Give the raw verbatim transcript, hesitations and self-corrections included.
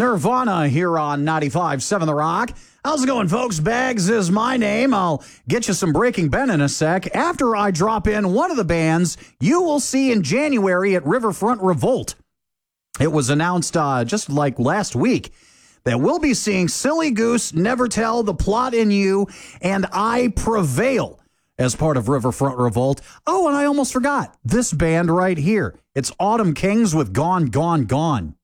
Nirvana here on ninety-five point seven The Rock. How's it going, folks? Bags is my name. I'll get you some Breaking Ben in a sec. After I drop in one of the bands you will see in January at Riverfront Revolt. It was announced uh, just like last week that we'll be seeing Silly Goose, Never Tell, The Plot in You, and I Prevail as part of Riverfront Revolt. Oh, and I almost forgot this band right here. It's Autumn Kings with Gone, Gone, Gone.